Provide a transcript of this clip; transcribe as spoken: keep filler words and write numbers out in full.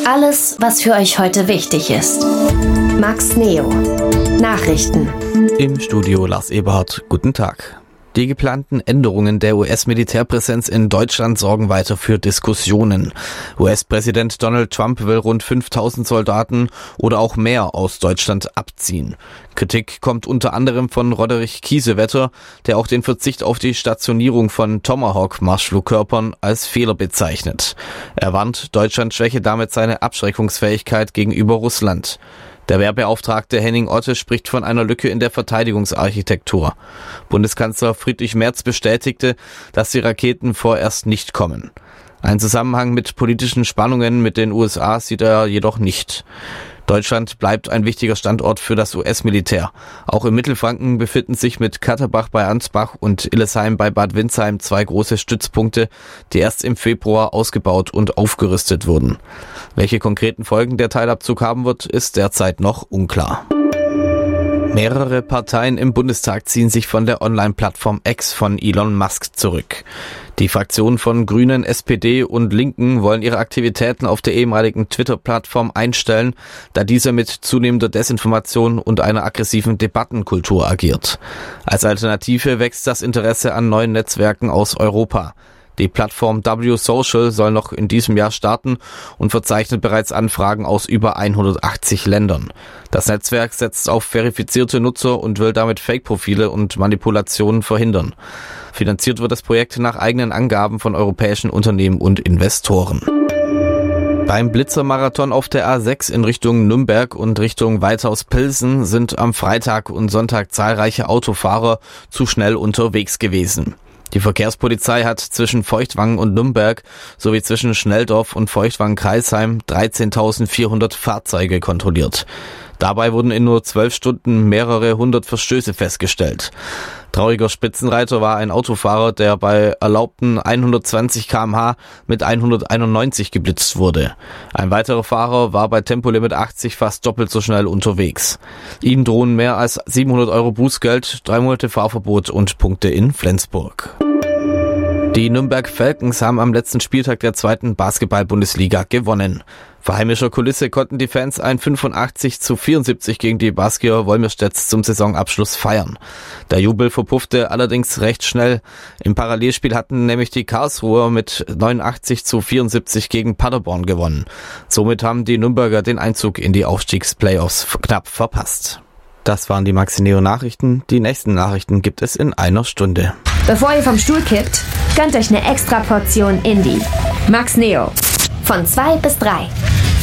Alles, was für euch heute wichtig ist. Max Neo. Nachrichten. Im Studio Lars Eberhardt. Guten Tag. Die geplanten Änderungen der U S-Militärpräsenz in Deutschland sorgen weiter für Diskussionen. U S-Präsident Donald Trump will rund fünftausend Soldaten oder auch mehr aus Deutschland abziehen. Kritik kommt unter anderem von Roderich Kiesewetter, der auch den Verzicht auf die Stationierung von Tomahawk-Marschflugkörpern als Fehler bezeichnet. Er warnt, Deutschland schwäche damit seine Abschreckungsfähigkeit gegenüber Russland. Der Wehrbeauftragte Henning Otte spricht von einer Lücke in der Verteidigungsarchitektur. Bundeskanzler Friedrich Merz bestätigte, dass die Raketen vorerst nicht kommen. Einen Zusammenhang mit politischen Spannungen mit den U S A sieht er jedoch nicht. Deutschland bleibt ein wichtiger Standort für das U S-Militär. Auch im Mittelfranken befinden sich mit Katterbach bei Ansbach und Illesheim bei Bad Windsheim zwei große Stützpunkte, die erst im Februar ausgebaut und aufgerüstet wurden. Welche konkreten Folgen der Teilabzug haben wird, ist derzeit noch unklar. Mehrere Parteien im Bundestag ziehen sich von der Online-Plattform X von Elon Musk zurück. Die Fraktionen von Grünen, S P D und Linken wollen ihre Aktivitäten auf der ehemaligen Twitter-Plattform einstellen, da diese mit zunehmender Desinformation und einer aggressiven Debattenkultur agiert. Als Alternative wächst das Interesse an neuen Netzwerken aus Europa. Die Plattform W Social soll noch in diesem Jahr starten und verzeichnet bereits Anfragen aus über hundertachtzig Ländern. Das Netzwerk setzt auf verifizierte Nutzer und will damit Fake-Profile und Manipulationen verhindern. Finanziert wird das Projekt nach eigenen Angaben von europäischen Unternehmen und Investoren. Beim Blitzermarathon auf der A sechs in Richtung Nürnberg und Richtung Weithaus-Pilsen sind am Freitag und Sonntag zahlreiche Autofahrer zu schnell unterwegs gewesen. Die Verkehrspolizei hat zwischen Feuchtwangen und Nürnberg sowie zwischen Schnelldorf und Feuchtwangen-Kreisheim dreizehntausendvierhundert Fahrzeuge kontrolliert. Dabei wurden in nur zwölf Stunden mehrere hundert Verstöße festgestellt. Trauriger Spitzenreiter war ein Autofahrer, der bei erlaubten hundertzwanzig Kilometer pro Stunde mit hunderteinundneunzig geblitzt wurde. Ein weiterer Fahrer war bei Tempolimit achtzig fast doppelt so schnell unterwegs. Ihm drohen mehr als siebenhundert Euro Bußgeld, drei Monate Fahrverbot und Punkte in Flensburg. Die Nürnberg Falcons haben am letzten Spieltag der zweiten Basketball-Bundesliga gewonnen. Vor heimischer Kulisse konnten die Fans ein fünfundachtzig zu vierundsiebzig gegen die Baskier Wolmirstedt zum Saisonabschluss feiern. Der Jubel verpuffte allerdings recht schnell. Im Parallelspiel hatten nämlich die Karlsruher mit neunundachtzig zu vierundsiebzig gegen Paderborn gewonnen. Somit haben die Nürnberger den Einzug in die Aufstiegsplayoffs knapp verpasst. Das waren die Max Neo Nachrichten. Die nächsten Nachrichten gibt es in einer Stunde. Bevor ihr vom Stuhl kippt, gönnt euch eine extra Portion Indie. Max Neo. Von zwei bis drei.